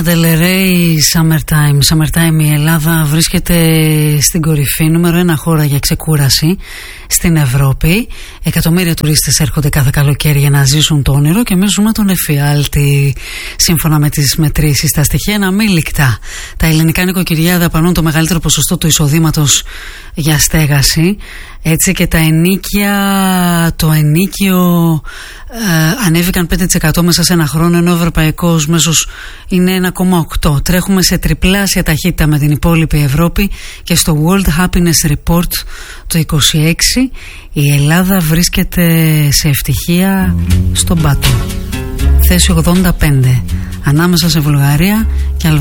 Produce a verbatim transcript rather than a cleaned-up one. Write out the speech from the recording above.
Λάνα Ντελερέι, Summertime. Summertime, η Ελλάδα βρίσκεται στην κορυφή, νούμερο ένα χώρα για ξεκούραση στην Ευρώπη. Εκατομμύρια τουρίστες έρχονται κάθε καλοκαίρι για να ζήσουν το όνειρο και εμείς ζούμε τον εφιάλτη. Σύμφωνα με τις μετρήσεις, τα στοιχεία είναι αμήλικτα. Τα ελληνικά νοικοκυριά δαπανούν το μεγαλύτερο ποσοστό του εισοδήματος για στέγαση. Έτσι και τα ενίκια, το ενίκιο ε, ανέβηκαν πέντε τοις εκατό μέσα σε ένα χρόνο, ενώ ο ευρωπαϊκός μέσος είναι ένα κόμμα οκτώ τοις εκατό. Τρέχουμε σε τριπλάσια ταχύτητα με την υπόλοιπη Ευρώπη και στο World Happiness Report το είκοσι έξι η Ελλάδα βρίσκεται σε ευτυχία στον πάτο. Θέση ογδόντα πέντε ανάμεσα σε Βουλγαρία και Αλβανία.